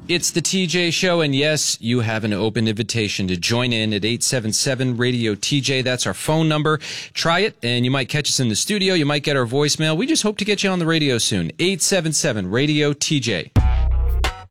It's the TJ Show, and yes, you have an open invitation to join in at 877-RADIO-TJ. That's our phone number. Try it, and you might catch us in the studio. You might get our voicemail. We just hope to get you on the radio soon. 877-RADIO-TJ.